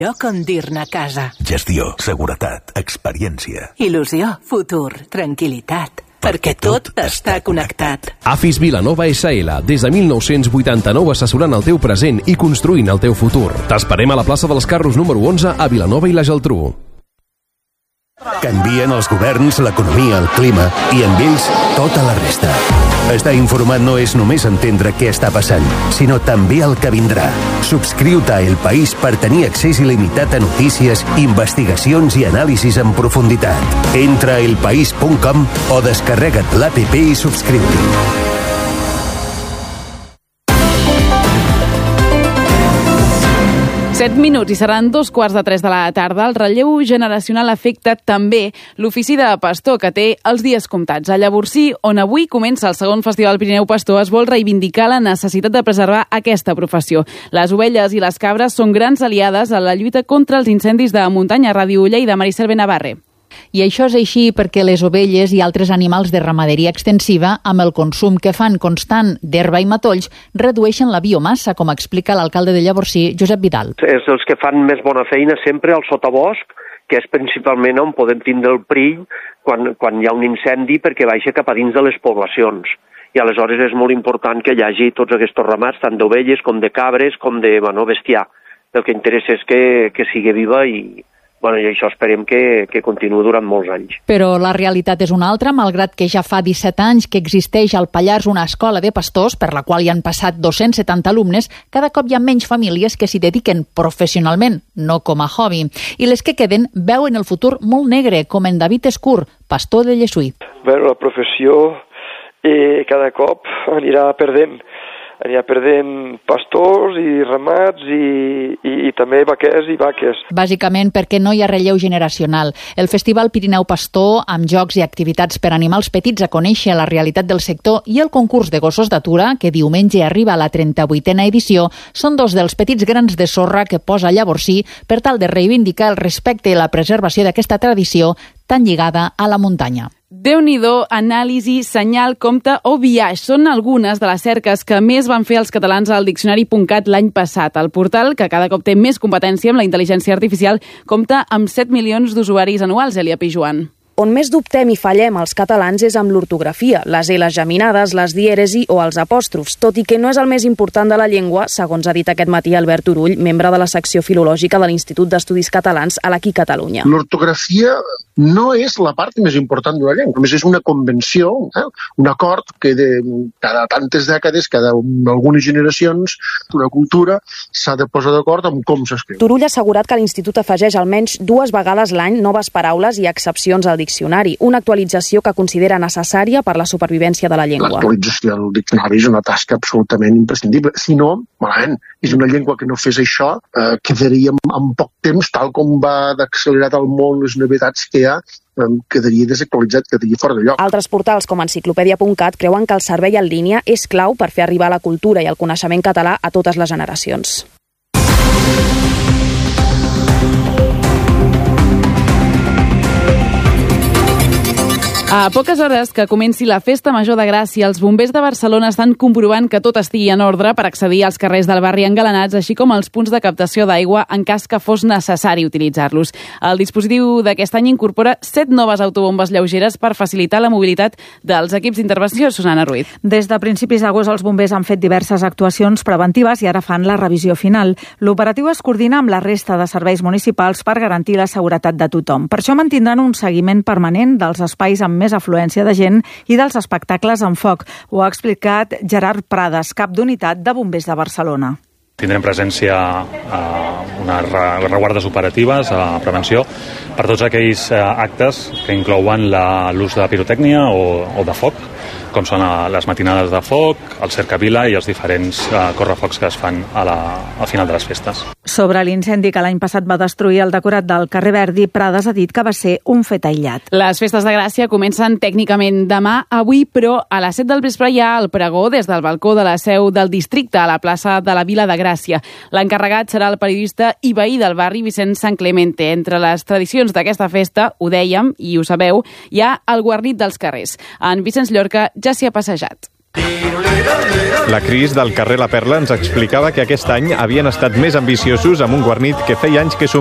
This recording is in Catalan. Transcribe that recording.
Lloc on dir-ne casa. Gestió, seguretat, experiència. Il·lusió, futur, tranquil·litat. Perquè tot està connectat. AFIS Vilanova SL, des de 1989 assessorant el teu present i construint el teu futur. T'esperem a la plaça dels Carros número 11 a Vilanova i la Geltrú. Canvien els governs, l'economia, el clima i amb ells tota la resta. Estar informat no és només entendre què està passant, sinó també el que vindrà. Subscriu-te a El País per tenir accés il·limitat a notícies, investigacions i anàlisis en profunditat. Entra a elpaís.com o descarrega't l'APP i subscriu-t'hi. 7 minuts i seran 2:15 de la tarda. El relleu generacional afecta també l'ofici de pastor, que té els dies comptats. A Llavorsí, on avui comença el segon Festival Pirineu Pastor, es vol reivindicar la necessitat de preservar aquesta professió. Les ovelles i les cabres són grans aliades a la lluita contra els incendis de muntanya. Ràdio Lleida, Maricel Benavarre. I això és així perquè les ovelles i altres animals de ramaderia extensiva, amb el consum que fan constant d'herba i matolls, redueixen la biomassa, com explica l'alcalde de Llavorsí, Josep Vidal. És els que fan més bona feina sempre al sotabosc, que és principalment on podem tindre el perill quan hi ha un incendi perquè baixa cap a dins de les poblacions. I aleshores és molt important que hi hagi tots aquests ramats, tant d'ovelles com de cabres com de bestiar. El que interessa és que sigui viva i això esperem que continuï durant molts anys. Però la realitat és una altra, malgrat que ja fa 17 anys que existeix al Pallars una escola de pastors, per la qual hi han passat 270 alumnes, cada cop hi ha menys famílies que s'hi dediquen professionalment, no com a hobby. I les que queden veuen el futur molt negre, com en David Escur, pastor de Llessuí. La professió cada cop anirà perdent pastors i ramats i també vaquers i vaques. Bàsicament perquè no hi ha relleu generacional. El Festival Pirineu Pastor, amb jocs i activitats per animals petits a conèixer la realitat del sector, i el concurs de gossos d'atura, que diumenge arriba a la 38a edició, són dos dels petits grans de sorra que posa Llavorsí per tal de reivindicar el respecte i la preservació d'aquesta tradició tan lligada a la muntanya. Déu-n'hi-do, anàlisi, senyal, compte o biaix són algunes de les cerques que més van fer els catalans al Diccionari.cat l'any passat. El portal, que cada cop té més competència amb la intel·ligència artificial, compta amb 7 milions d'usuaris anuals, Elia Pijuan. On més dubtem i fallem els catalans és amb l'ortografia, les L's geminades, les dièresi o els apòstrofs, tot i que no és el més important de la llengua, segons ha dit aquest matí Albert Turull, membre de la secció filològica de l'Institut d'Estudis Catalans a l'Aqui Catalunya. L'ortografia no és la part més important d'una llengua, només és una convenció, un acord que cada tantes dècades, cada algunes generacions, una cultura s'ha de posar d'acord amb com s'escriu. Turull ha assegurat que l'Institut afegeix almenys 2 vegades l'any noves paraules i excepcions al diccionari, una actualització que considera necessària per la supervivència de la llengua. L'actualització del diccionari és una tasca absolutament imprescindible. Si no, malament, és una llengua que no fes això, quedaria en poc temps, tal com va d'accelerat el món, les novetats que hi ha, quedaria desactualitzat, quedaria fora de lloc. Altres portals com Enciclopèdia.cat creuen que el servei en línia és clau per fer arribar la cultura i el coneixement català a totes les generacions. A poques hores que comenci la Festa Major de Gràcia, els bombers de Barcelona estan comprovant que tot estigui en ordre per accedir als carrers del barri engalanats, així com als punts de captació d'aigua en cas que fos necessari utilitzar-los. El dispositiu d'aquest any incorpora 7 noves autobombes lleugeres per facilitar la mobilitat dels equips d'intervenció. Susana Ruiz. Des de principis d'agost els bombers han fet diverses actuacions preventives i ara fan la revisió final. L'operatiu es coordina amb la resta de serveis municipals per garantir la seguretat de tothom. Per això mantindran un seguiment permanent dels espais amb més afluència de gent i dels espectacles amb foc. Ho ha explicat Gerard Prades, cap d'unitat de Bombers de Barcelona. Tindrem presència a unes reguardes operatives, a prevenció, per tots aquells actes que inclouen l'ús de pirotècnia o de foc, com són les matinades de foc, el cercavila i els diferents correfocs que es fan al final de les festes. Sobre l'incendi que l'any passat va destruir el decorat del carrer Verdi, Prades ha dit que va ser un fet aïllat. Les festes de Gràcia comencen tècnicament demà, avui, però a les 7 del vespre hi ha el pregó des del balcó de la seu del districte a la plaça de la Vila de Gràcia. L'encarregat serà el periodista i veí del barri Vicent San Clemente. Entre les tradicions d'aquesta festa, ho dèiem i ho sabeu, hi ha el guarnit dels carrers. En Vicenç Llorca ja s'hi ha passejat. La Cris del carrer La Perla ens explicava que aquest any havien estat més ambiciosos amb un guarnit que feia anys que